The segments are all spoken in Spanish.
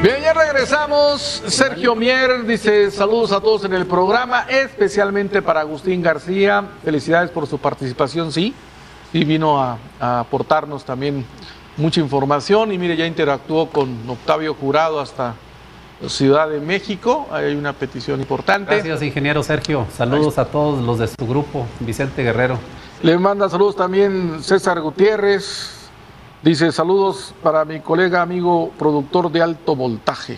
Bien, ya regresamos. Sergio Mier dice saludos a todos en el programa, especialmente para Agustín García. Felicidades por su participación, sí vino a aportarnos también mucha información y mire, ya interactuó con Octavio Jurado hasta Ciudad de México. Hay una petición importante. Gracias, ingeniero Sergio. Saludos a todos los de su grupo, Vicente Guerrero. Le manda saludos también César Gutiérrez. Dice saludos para mi colega, amigo, productor de alto voltaje.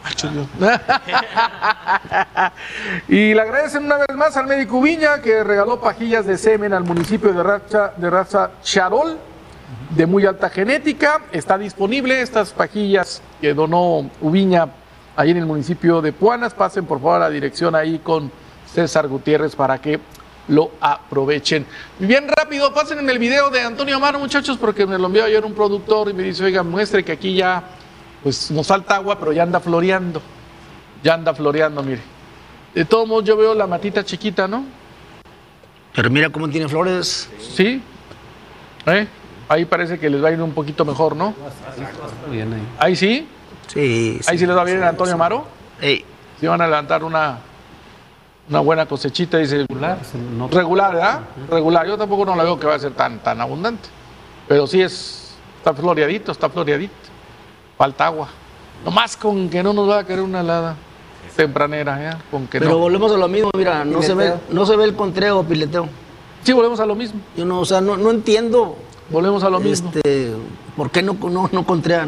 Y le agradecen una vez más al médico Ubiña, que regaló pajillas de semen al municipio de raza Charol, de muy alta genética. Está disponible estas pajillas que donó Ubiña ahí en el municipio de Puanas. Pasen por favor a la dirección ahí con César Gutiérrez para que lo aprovechen. Bien rápido, pasen en el video de Antonio Amaro, muchachos, porque me lo envió ayer un productor y me dice, oiga, muestre que aquí ya pues nos falta agua, pero ya anda floreando. Ya anda floreando, mire. De todos modos yo veo la matita chiquita, ¿no? Pero mira cómo tiene flores. Sí. Ahí parece que les va a ir un poquito mejor, ¿no? Ahí sí. Sí. Ahí sí les va bien a Antonio Amaro. Sí. Sí van a levantar una buena cosechita, dice. Regular, ¿verdad? Regular. Yo tampoco no la veo que va a ser tan abundante. Pero sí está floreadito. Falta agua. Nomás con que no nos va a caer una helada tempranera, ¿ya? Con que pero no. Volvemos a lo mismo, mira, no se ve el contreo, pileteo. Sí, volvemos a lo mismo. Yo no, o sea, no entiendo. Volvemos a lo mismo. ¿Por qué no contrean?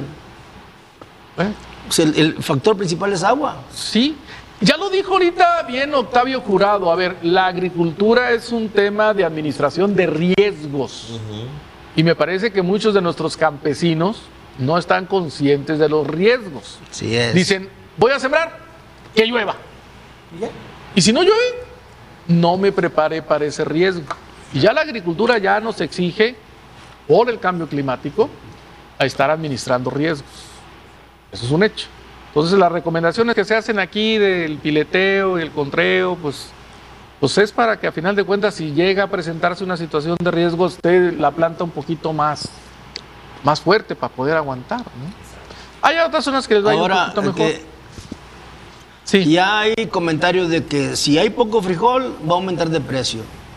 O sea, el factor principal es agua. Sí. Ya lo dijo ahorita bien Octavio Jurado. A ver, la agricultura es un tema de administración de riesgos. Y me parece que muchos de nuestros campesinos no están conscientes de los riesgos. Sí es. Dicen, voy a sembrar, que llueva. Y si no llueve, no me preparé para ese riesgo. Y ya la agricultura ya nos exige, por el cambio climático, a estar administrando riesgos. Eso es un hecho. Entonces las recomendaciones que se hacen aquí del pileteo y el contreo, pues es para que a final de cuentas, si llega a presentarse una situación de riesgo, esté la planta un poquito más fuerte para poder aguantar, ¿no? Hay otras zonas que les va un poquito mejor. Sí. Ya hay comentarios de que si hay poco frijol, va a aumentar de precio.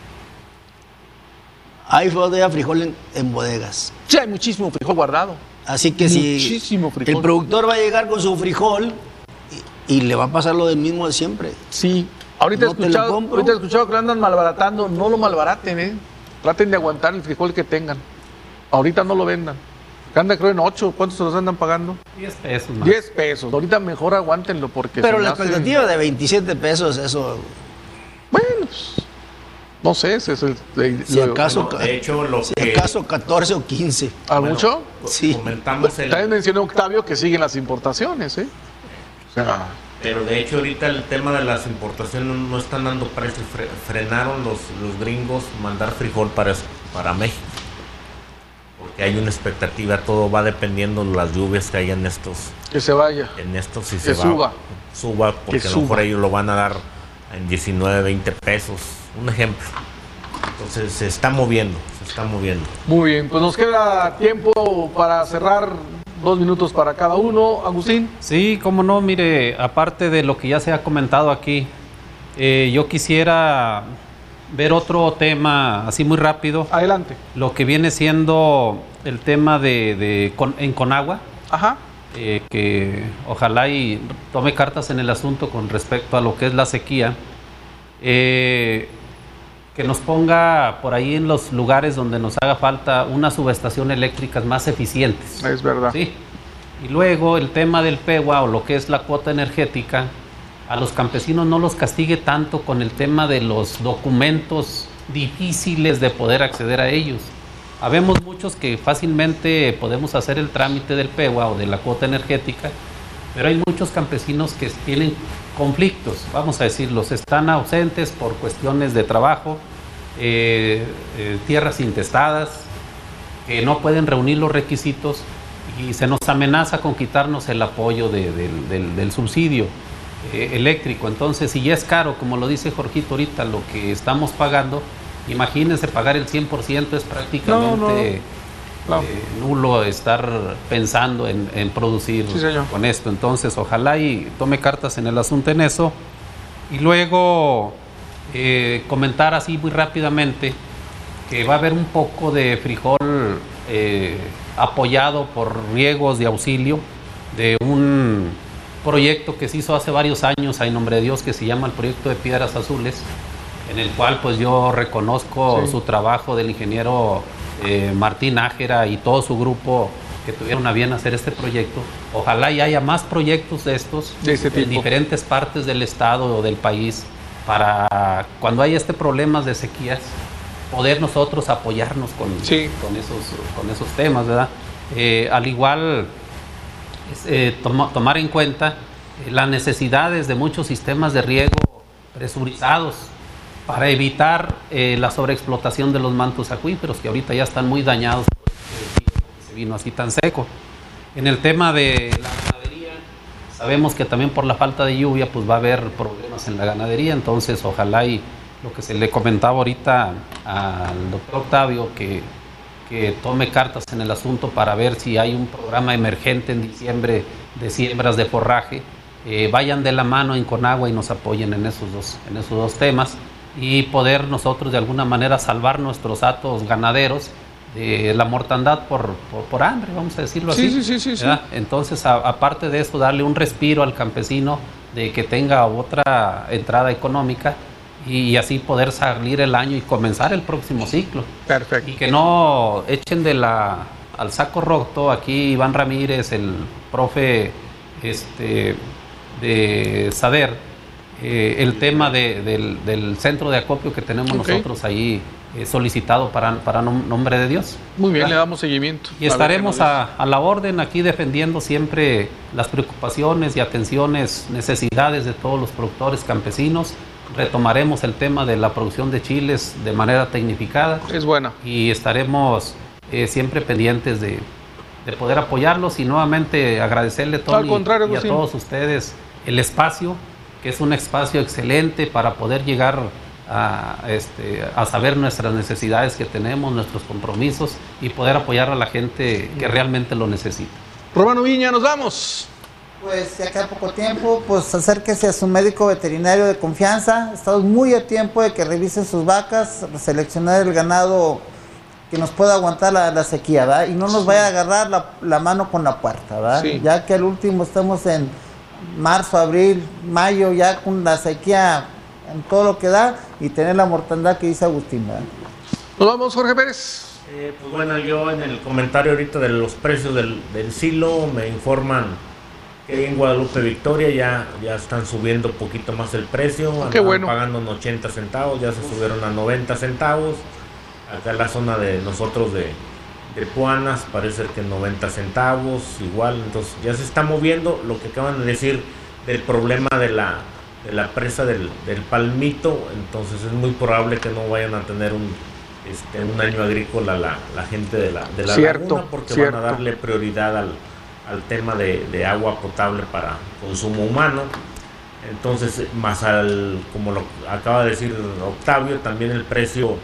Hay frijol en bodegas. Sí, hay muchísimo frijol guardado. Así que muchísimo frijol. El productor va a llegar con su frijol y le va a pasar lo del mismo de siempre. Sí. Ahorita he escuchado que lo andan malbaratando. No lo malbaraten, Traten de aguantar el frijol que tengan. Ahorita no lo vendan. Anda creo en 8, ¿cuántos se los andan pagando? 10 pesos más. 10 pesos. Ahorita mejor aguántenlo porque... Pero la expectativa de 27 pesos, eso... Bueno, pues, no sé, ese es el... Si acaso, de hecho, acaso 14 o 15. ¿A mucho? Sí. Comentamos También mencionó Octavio que siguen las importaciones, O sea... Pero de hecho ahorita el tema de las importaciones no están dando precios. Frenaron los gringos mandar frijol para México. Porque hay una expectativa, todo va dependiendo de las lluvias que haya en estos. Que se vaya. En estos si que se suba. va. Suba, porque a lo mejor ellos lo van a dar en 19, 20 pesos. Un ejemplo. Entonces se está moviendo. Muy bien, pues nos queda tiempo para cerrar. 2 minutos para cada uno. Agustín. Sí, cómo no, mire, aparte de lo que ya se ha comentado aquí, yo quisiera ver otro tema así muy rápido. Adelante. Lo que viene siendo el tema en Conagua. Ajá. Que ojalá y tome cartas en el asunto con respecto a lo que es la sequía. Que nos ponga por ahí en los lugares donde nos haga falta una subestación eléctricas más eficientes. Es verdad. Sí. Y luego el tema del PEWA o lo que es la cuota energética, a los campesinos no los castigue tanto con el tema de los documentos difíciles de poder acceder a ellos. Habemos muchos que fácilmente podemos hacer el trámite del PEWA o de la cuota energética, pero hay muchos campesinos que tienen conflictos, vamos a decirlos, están ausentes por cuestiones de trabajo, tierras intestadas, que no pueden reunir los requisitos y se nos amenaza con quitarnos el apoyo del subsidio eléctrico. Entonces, si ya es caro, como lo dice Jorgito ahorita, lo que estamos pagando, imagínense pagar el 100% es prácticamente Claro. Nulo estar pensando en producir Sí, señor. con esto. Entonces, ojalá y tome cartas en el asunto en eso. Y luego comentar así muy rápidamente que va a haber un poco de frijol apoyado por riegos de auxilio de un proyecto que se hizo hace varios años a nombre de Dios, que se llama el proyecto de Piedras Azules, en el cual pues yo reconozco Sí. su trabajo del ingeniero Martín Nájera y todo su grupo que tuvieron a bien hacer este proyecto. Ojalá y haya más proyectos de estos De ese en tipo. diferentes partes del estado o del país, para cuando haya problemas de sequías poder nosotros apoyarnos con esos temas, ¿verdad? Al igual tomar en cuenta las necesidades de muchos sistemas de riego presurizados para evitar la sobreexplotación de los mantos acuíferos, que ahorita ya están muy dañados por se vino así tan seco. En el tema de la ganadería, sabemos que también por la falta de lluvia pues va a haber problemas en la ganadería, entonces ojalá y lo que se le comentaba ahorita al doctor Octavio, que tome cartas en el asunto para ver si hay un programa emergente en diciembre de siembras de forraje, vayan de la mano en Conagua y nos apoyen en esos dos temas, y poder nosotros de alguna manera salvar nuestros hatos ganaderos de la mortandad por hambre, vamos a decirlo así. Sí. Entonces, aparte de eso, darle un respiro al campesino de que tenga otra entrada económica y así poder salir el año y comenzar el próximo ciclo. Perfecto. Y que no echen al saco roto aquí Iván Ramírez, el profe de Sader, el tema del centro de acopio que tenemos nosotros ahí solicitado para nombre de Dios. Muy bien, ¿verdad? le damos seguimiento. Y estaremos a la orden aquí defendiendo siempre las preocupaciones y atenciones, necesidades de todos los productores campesinos. Retomaremos el tema de la producción de chiles de manera tecnificada. Es buena. Y estaremos siempre pendientes de poder apoyarlos y nuevamente agradecerle, Tony, Al contrario, y a Agustín, todos ustedes el espacio, que es un espacio excelente para poder llegar a saber nuestras necesidades que tenemos, nuestros compromisos y poder apoyar a la gente que realmente lo necesita. Romano Viña, nos vamos. Pues ya queda poco tiempo, pues acérquese a su médico veterinario de confianza. Estamos muy a tiempo de que revise sus vacas, seleccionar el ganado que nos pueda aguantar la sequía, ¿verdad? Y no nos vaya a agarrar la mano con la puerta, ¿verdad? Sí. Ya que al último estamos en marzo, abril, mayo, ya con la sequía en todo lo que da y tener la mortandad que dice Agustín, ¿verdad? Nos vamos, Jorge Pérez. Pues bueno, yo en el comentario ahorita de los precios del silo me informan que en Guadalupe Victoria ya están subiendo un poquito más el precio. Qué bueno. Pagando en 80 centavos, ya se subieron a 90 centavos. Acá en la zona de nosotros de Puanas parece que 90 centavos, igual. Entonces ya se está moviendo. Lo que acaban de decir del problema de la presa del Palmito, entonces es muy probable que no vayan a tener un año agrícola la gente de la Cierto, laguna, porque cierto. van a darle prioridad al tema de agua potable para consumo humano. Entonces, más como lo acaba de decir Octavio, también el precio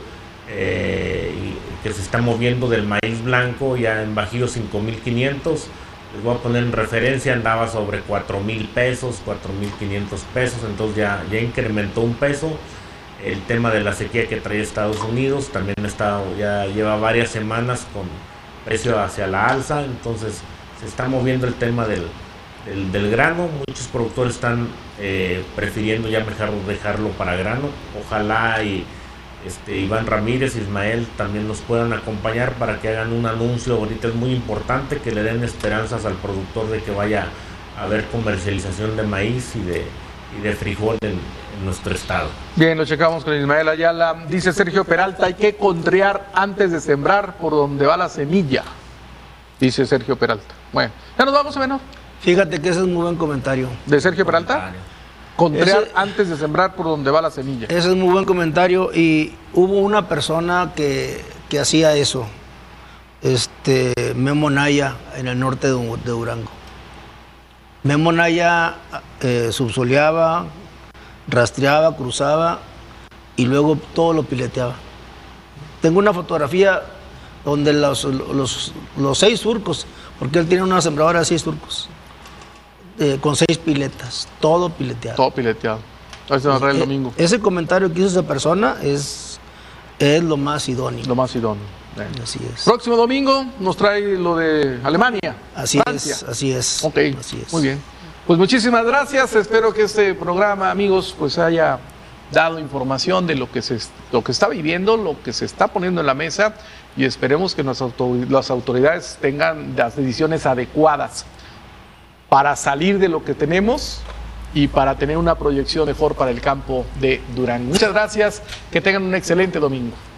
que se está moviendo del maíz blanco ya en Bajío 5,500. Les voy a poner en referencia, andaba sobre 4,000 pesos, 4,500 pesos, entonces ya incrementó un peso. El tema de la sequía que trae Estados Unidos también ya lleva varias semanas con precio hacia la alza, entonces se está moviendo el tema del grano. Muchos productores están prefiriendo ya mejor dejarlo para grano. Ojalá y Iván Ramírez, Ismael también nos puedan acompañar para que hagan un anuncio. Ahorita es muy importante que le den esperanzas al productor de que vaya a haber comercialización de maíz y de frijol en nuestro estado. Bien, lo checamos con Ismael Ayala. Dice Sergio Peralta, hay que contrear antes de sembrar por donde va la semilla. Dice Sergio Peralta. Bueno, ya nos vamos, menor. Fíjate que ese es un muy buen comentario. ¿De Sergio Peralta? Contrear antes de sembrar por donde va la semilla. Ese es muy buen comentario y hubo una persona que hacía eso, Memo Naya, en el norte de Durango. Memo Naya subsoleaba, rastreaba, cruzaba y luego todo lo pileteaba. Tengo una fotografía donde los 6 surcos, porque él tiene una sembradora de 6 surcos, con 6 piletas, todo pileteado. Todo pileteado. Ahí se nos trae el domingo. Ese comentario que hizo esa persona es lo más idóneo. Lo más idóneo. Así es. Próximo domingo nos trae lo de Alemania. Francia. Así es. Ok, así es. muy bien. Pues muchísimas gracias. Espero que este programa, amigos, pues haya dado información de lo que está viviendo, lo que se está poniendo en la mesa, y esperemos que las autoridades tengan las decisiones adecuadas para salir de lo que tenemos y para tener una proyección mejor para el campo de Durango. Muchas gracias, que tengan un excelente domingo.